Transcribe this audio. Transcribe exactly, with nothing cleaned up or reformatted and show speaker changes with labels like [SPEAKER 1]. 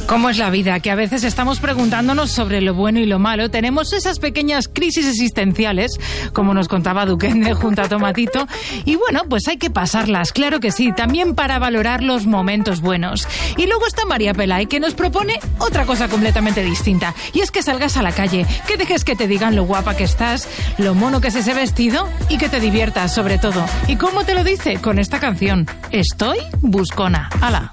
[SPEAKER 1] ¿Cómo es la vida? Que a veces estamos preguntándonos sobre lo bueno y lo malo. Tenemos esas pequeñas crisis existenciales, como nos contaba Duquesne junto a Tomatito. Y bueno, pues hay que pasarlas, claro que sí, también para valorar los momentos buenos. Y luego está María Pelay, que nos propone otra cosa completamente distinta. Y es que salgas a la calle, que dejes que te digan lo guapa que estás, lo mono que es ese vestido y que te diviertas sobre todo. ¿Y cómo te lo dice? Con esta canción. Estoy buscona. ¡Hala!